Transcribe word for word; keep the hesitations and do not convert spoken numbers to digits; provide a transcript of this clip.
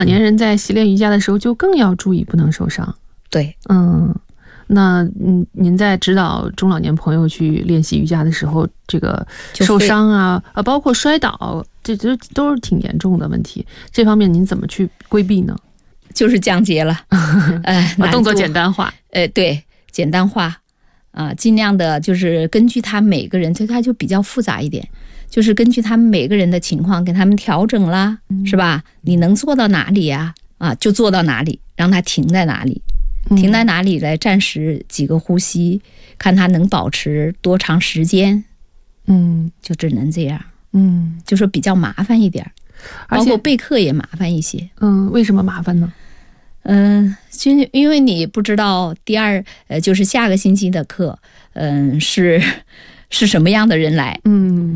老年人在习练瑜伽的时候就更要注意不能受伤。 对， 嗯，那嗯，您在指导中老年朋友去练习瑜伽的时候，这个受伤啊，啊，包括摔倒，这这都是挺严重的问题。这方面您怎么去规避呢？ 就是降阶了，呃， 把动作简单化。 呃，对，简单化啊、呃，尽量的就是根据他每个人，所以他就比较复杂一点。就是根据他们每个人的情况给他们调整啦，嗯、是吧？你能做到哪里呀、啊？啊，就做到哪里，让他停在哪里，停在哪里来暂时几个呼吸，看他能保持多长时间。嗯，就只能这样。嗯，就说比较麻烦一点，包括备课也麻烦一些。 嗯，为什么麻烦呢？ 嗯，就因为你不知道第二呃，就是下个星期的课，嗯，是是什么样的人来。嗯。